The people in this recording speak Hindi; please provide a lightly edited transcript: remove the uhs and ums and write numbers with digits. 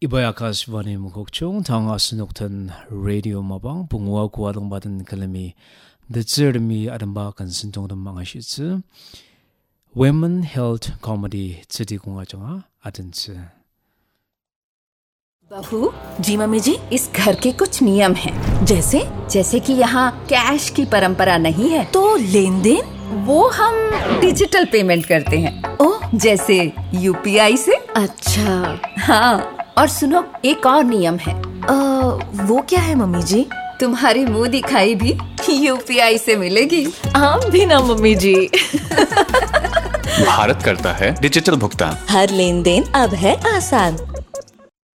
이번에 아카시바니 무곡총 당하스녹턴 라디오 마방 붕와 구하동 받은 kalami 드즈르미 아름바 간신동던 망하시츠 Women Health Comedy चिदी 공화정아 आदंस बहू जी मम्मी जी, इस घर के कुछ नियम हैं। जैसे कि यहाँ कैश की परंपरा नहीं है, तो लेन देन वो हम डिजिटल पेमेंट करते हैं। ओह, जैसे यूपीआई से। अच्छा हाँ, और सुनो, एक और नियम है। वो क्या है मम्मी जी? तुम्हारी मुंह दिखाई भी यूपीआई से मिलेगी। आम भी ना मम्मी जी। भारत करता है डिजिटल भुगतान। हर लेन देन अब है आसान।